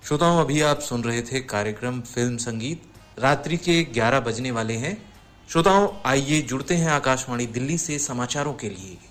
श्रोताओं, अभी आप सुन रहे थे कार्यक्रम फिल्म संगीत। रात्रि के 11 बजने वाले हैं। श्रोताओं, आइए जुड़ते हैं आकाशवाणी दिल्ली से समाचारों के लिए।